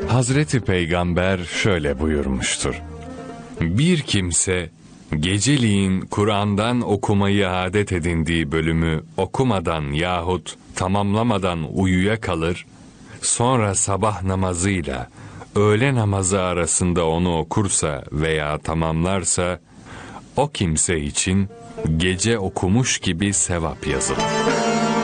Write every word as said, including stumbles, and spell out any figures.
Hazreti Peygamber şöyle buyurmuştur: Bir kimse geceliğin Kur'an'dan okumayı adet edindiği bölümü okumadan yahut tamamlamadan uyuya kalır, sonra sabah namazıyla öğle namazı arasında onu okursa veya tamamlarsa, o kimse için gece okumuş gibi sevap yazılır.